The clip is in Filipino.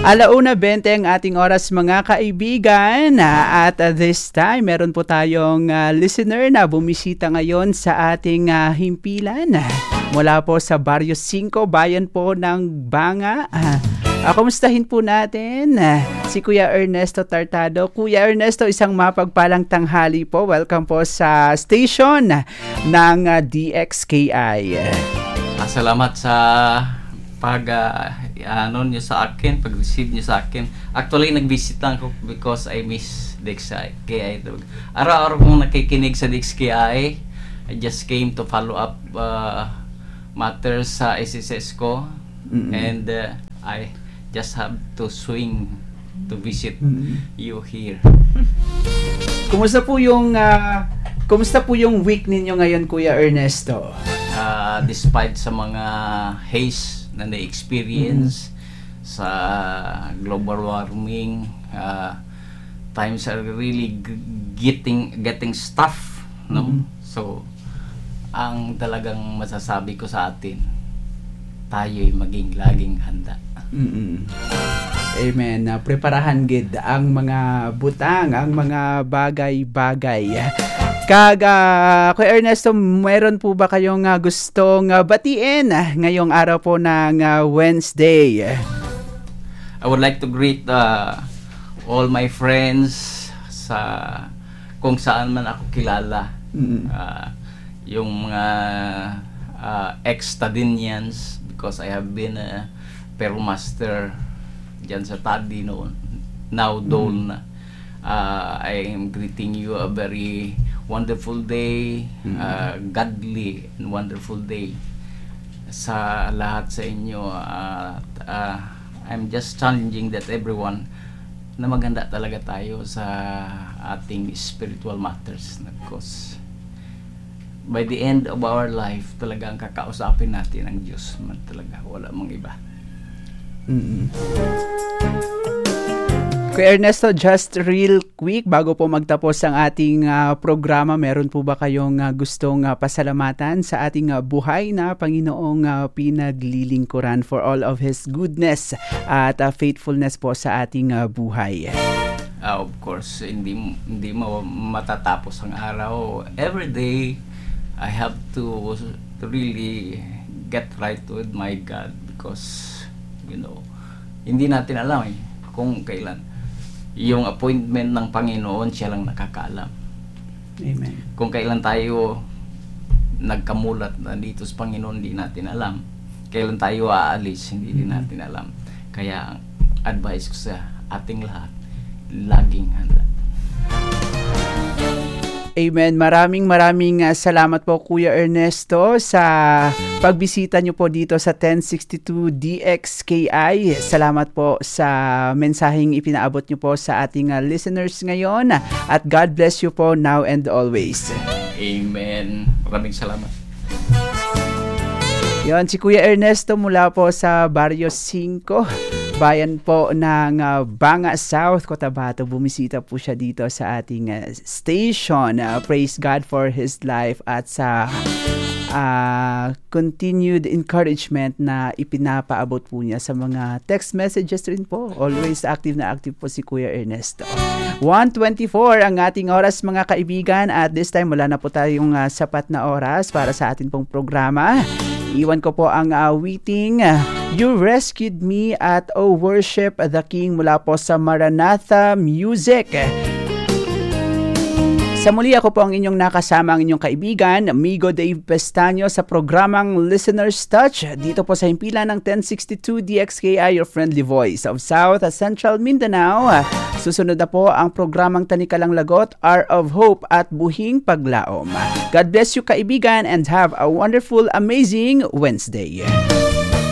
1:20 ang ating oras mga kaibigan at this time meron po tayong listener na bumisita ngayon sa ating himpilan mula po sa Barrio 5, bayan po ng Banga. Kumustahin po natin si Kuya Ernesto Tartado. Kuya Ernesto, isang mapagpalang tanghali po. Welcome po sa station ng DXKI. Salamat sa nyo sa akin, pag-receive nyo sa akin. Actually, nag-visit lang ako because I miss DXKI. Araw-araw kong nakikinig sa DXKI. I just came to follow up matters sa SSS ko. And I just have to swing to visit you here. Kumusta po yung week ninyo ngayon, Kuya Ernesto? Despite sa mga haze na na-experience sa global warming, times are really getting tough, no? So ang talagang masasabi ko sa atin, tayo'y maging laging handa. Amen. Preparahan gid ang mga butang, ang mga bagay-bagay. Kuya Ernesto, mayroon po ba kayong gustong batiin ngayong araw po ng Wednesday? I would like to greet all my friends sa kung saan man ako kilala. Yung mga ex-Tadinians, because I have been a Peru Master dyan sa Tadi noon. Now Dole na. I am greeting you a very wonderful day, godly and wonderful day sa lahat sa inyo. I'm just challenging that everyone na maganda talaga tayo sa ating spiritual matters, because by the end of our life talagang kakausapin natin ang Diyos man talaga, wala mong iba. Kuya Ernesto, just real quick, bago po magtapos ang ating programa, meron po ba kayong gustong pasalamatan sa ating buhay na Panginoong pinaglilingkuran for all of His goodness at faithfulness po sa ating buhay? Of course, hindi matatapos ang araw. Every day, I have to really get right with my God, because, hindi natin alam kung kailan. Yung appointment ng Panginoon, siya lang nakakaalam. Amen. Kung kailan tayo nagkamulat na dito sa Panginoon, hindi natin alam. Kailan tayo aalis, hindi din natin alam. Kaya advice ko sa ating lahat, laging handa. Amen. Maraming salamat po, Kuya Ernesto, sa pagbisita nyo po dito sa 1062 DXKI. Salamat po sa mensaheng ipinaabot nyo po sa ating listeners ngayon. At God bless you po now and always. Amen. Maraming salamat. Yon, si Kuya Ernesto mula po sa Barrio 5. Bayan po ng Banga South, Cotabato. Bumisita po siya dito sa ating station. Praise God for His life at sa continued encouragement na ipinapaabot po niya sa mga text messages rin po. Always active na active po si Kuya Ernesto. 1:24 ang ating oras mga kaibigan, at this time wala na po tayong sapat na oras para sa ating pong programa. Iwan ko po ang awiting You Rescued Me at Oh Worship the King mula po sa Maranatha Music. Sa muli, ako po ang inyong nakasama, ang inyong kaibigan, Amigo Dave Pestaño, sa programang Listener's Touch dito po sa himpilan ng 1062 DXKI, your friendly voice of South Central Mindanao. Susunod na po ang programang Tanikalang Lagot, Hour of Hope at Buhing Paglaom. God bless you kaibigan and have a wonderful, amazing Wednesday.